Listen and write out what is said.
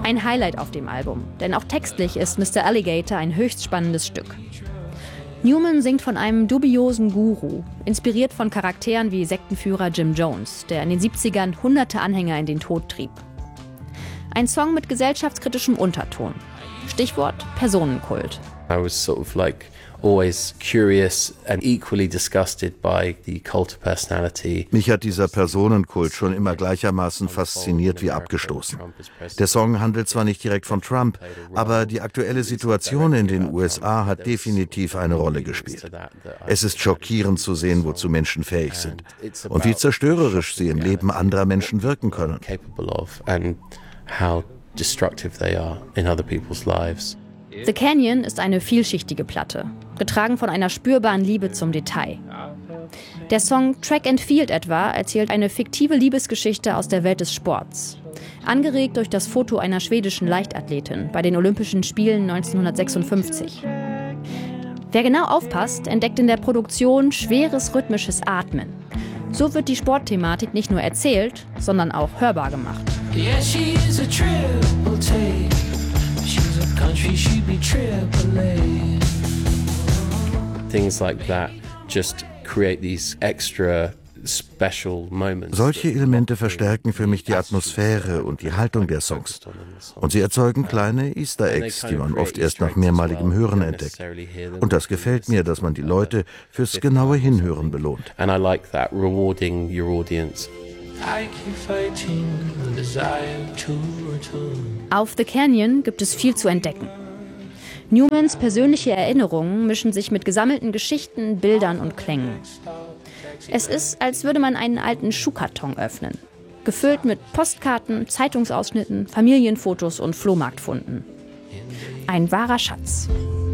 Ein Highlight auf dem Album, denn auch textlich ist Mr. Alligator ein höchst spannendes Stück. Newman singt von einem dubiosen Guru, inspiriert von Charakteren wie Sektenführer Jim Jones, der in den 70ern hunderte Anhänger in den Tod trieb. Ein Song mit gesellschaftskritischem Unterton. Stichwort Personenkult. I was sort of like always curious and equally disgusted by the cult of personality. Mich hat dieser Personenkult schon immer gleichermaßen fasziniert wie abgestoßen. Der Song handelt zwar nicht direkt von Trump, aber die aktuelle Situation in den USA hat definitiv eine Rolle gespielt. Es ist schockierend zu sehen, wozu Menschen fähig sind und wie zerstörerisch sie im Leben anderer Menschen wirken können. How destructive they are in other people's lives. The Canyon ist eine vielschichtige Platte, getragen von einer spürbaren Liebe zum Detail. Der Song Track and Field etwa erzählt eine fiktive Liebesgeschichte aus der Welt des Sports. Angeregt durch das Foto einer schwedischen Leichtathletin bei den Olympischen Spielen 1956. Wer genau aufpasst, entdeckt in der Produktion schweres rhythmisches Atmen. So wird die Sportthematik nicht nur erzählt, sondern auch hörbar gemacht. Yeah, she is a triple take. She's a country, she'd be triple A. Things like that just create these extra special moments. Solche Elemente verstärken für mich die Atmosphäre und die Haltung der Songs. Und sie erzeugen kleine Easter Eggs, die man oft erst nach mehrmaligem Hören entdeckt. Und das gefällt mir, dass man die Leute fürs genaue Hinhören belohnt. And I like that, rewarding your audience. Auf The Canyon gibt es viel zu entdecken. Newmans persönliche Erinnerungen mischen sich mit gesammelten Geschichten, Bildern und Klängen. Es ist, als würde man einen alten Schuhkarton öffnen, gefüllt mit Postkarten, Zeitungsausschnitten, Familienfotos und Flohmarktfunden. Ein wahrer Schatz.